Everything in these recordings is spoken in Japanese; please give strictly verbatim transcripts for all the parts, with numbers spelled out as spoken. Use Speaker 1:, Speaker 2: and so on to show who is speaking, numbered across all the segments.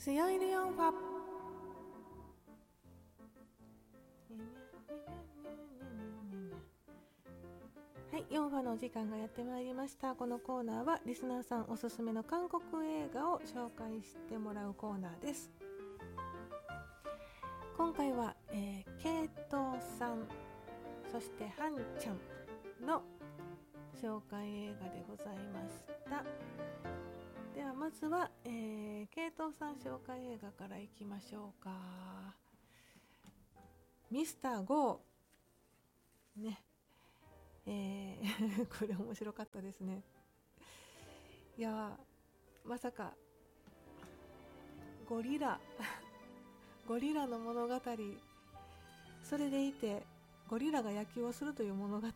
Speaker 1: 強いるよんファ。はい、よんファのお時間がやってまいりました。このコーナーはリスナーさんおすすめの韓国映画を紹介してもらうコーナーです。今回は、えー、ケイトさんそしてハンちゃんの紹介映画でございました。ではまずは、えー、ケイトさん紹介映画からいきましょうか。ミスターゴーね、えー、これ面白かったですね。いやまさかゴリラゴリラの物語、それでいてゴリラが野球をするという物語、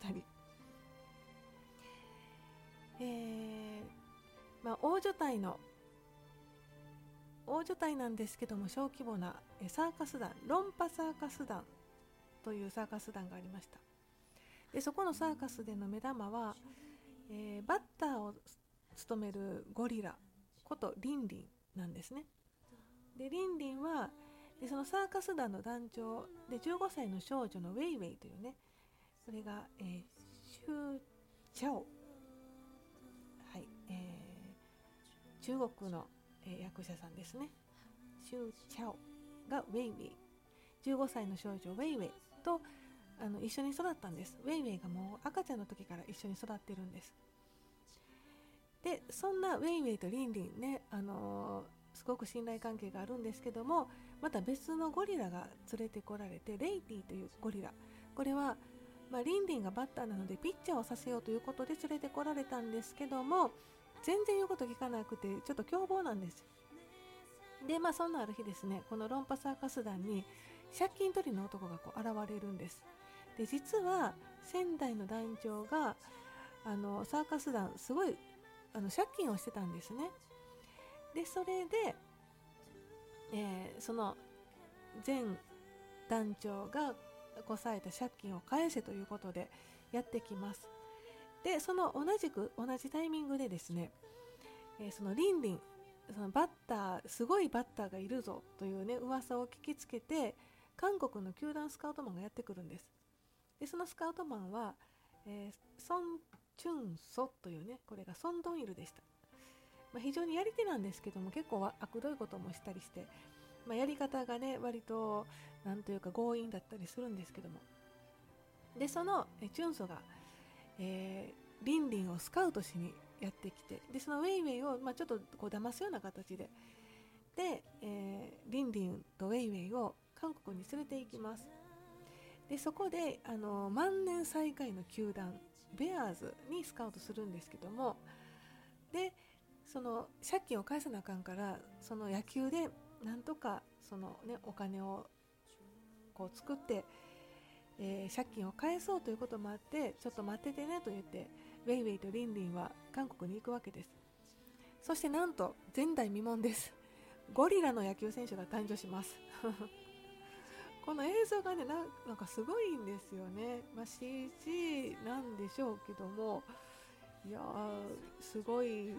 Speaker 1: えーまあ、大所帯の大所帯なんですけども、小規模なサーカス団、論破サーカス団というサーカス団がありました。でそこのサーカスでの目玉は、えー、バッターを務めるゴリラことリンリンなんですね。でリンリンはでそのサーカス団の団長でじゅうごさいの少女のウェイウェイというね、それが、えー、シューチャオ、はい、えー、中国の、えー、役者さんですね。シューチャオがウェイウェイ、じゅうごさいの少女ウェイウェイとあの一緒に育ったんです。ウェイウェイがもう赤ちゃんの時から一緒に育ってるんです。でそんなウェイウェイとリンリンね、あのー、すごく信頼関係があるんですけども、また別のゴリラが連れてこられて、レイティというゴリラ、これは、まあ、リンリンがバッターなのでピッチャーをさせようということで連れてこられたんですけども、全然言うこと聞かなくてちょっと凶暴なんです。でまあそんなある日ですね、この論破サーカス団に借金取りの男がこう現れるんです。で実は仙台の団長があのサーカス団すごいあの借金をしてたんですね。でそれで、えー、その前団長がこさえた借金を返せということでやってきます。でその同じく同じタイミングでですね、えー、そのリンリン、そのバッターすごいバッターがいるぞというね噂を聞きつけて、韓国の球団スカウトマンがやってくるんです。でそのスカウトマンは、えー、ソン・チュンソというね、これがソン・ドンイルでした。まあ、非常にやり手なんですけども、結構悪どいこともしたりして、まあ、やり方がね割となんというか強引だったりするんですけども、でそのえチュンソが、えー、リンリンをスカウトしにやってきて、でそのウェイウェイを、まあ、ちょっとこう騙すような形でで、えー、リンリンとウェイウェイを韓国に連れて行きます。でそこであの万年最下位の球団ベアーズにスカウトするんですけども、でその借金を返さなあかんから、その野球でなんとかその、ね、お金をこう作って、えー、借金を返そうということもあって、ちょっと待っててねと言ってウェイウェイとリンリンは韓国に行くわけです。そしてなんと前代未聞です。ゴリラの野球選手が誕生しますこの映像がね な, なんかすごいんですよね。まあ、シージー なんでしょうけども、いやーすごい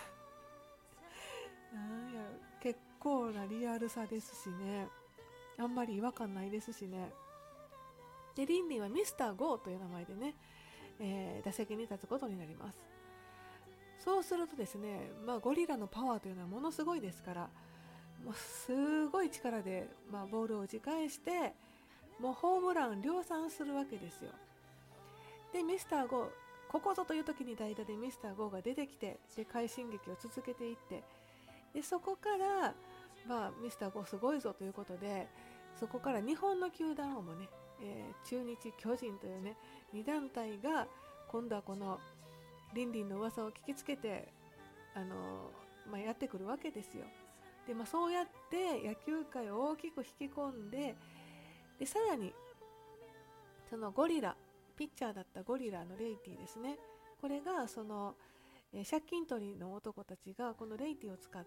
Speaker 1: なんや結構なリアルさですしね、あんまり違和感ないですしね。でリンリンはミスターゴーという名前でね、えー、打席に立つことになります。そうするとですね、まあ、ゴリラのパワーというのはものすごいですから、もうすごい力で、まあ、ボールを打ち返してもうホームラン量産するわけですよ。でミスターゴー、ここぞという時に代打でミスターゴーが出てきて、で快進撃を続けていって、でそこから、まあ、ミスターゴーすごいぞということで、そこから日本の球団をもね、えー、中日巨人というねに団体が今度はこのリンリンの噂を聞きつけて、あのーまあ、やってくるわけですよ。で、まあ、そうやって野球界を大きく引き込んで、でさらにそのゴリラ、ピッチャーだったゴリラのレイティですね、これがその、えー借金取りの男たちがこのレイティを使って、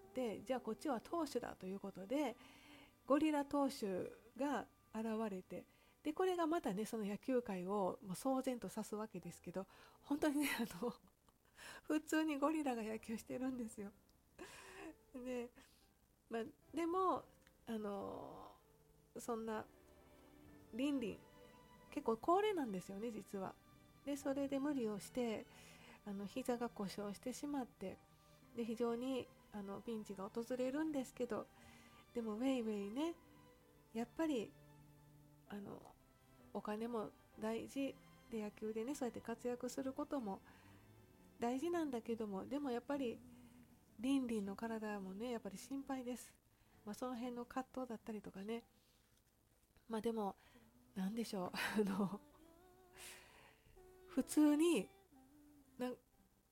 Speaker 1: じゃあこっちは投手だということでゴリラ投手が現れて、でこれがまたねその野球界をもう騒然とさすわけですけど、本当にねあの普通にゴリラが野球してるんですよ。でまあ、でもあのそんなリンリン結構高齢なんですよね実は。でそれで無理をしてあの膝が故障してしまって、で非常にあのピンチが訪れるんですけど、でもウェイウェイね、やっぱりあのお金も大事で、野球でねそうやって活躍することも大事なんだけども、でもやっぱりリンリンの体もねやっぱり心配です。まあ、その辺の葛藤だったりとかね。まあでもなんでしょうあの普通にな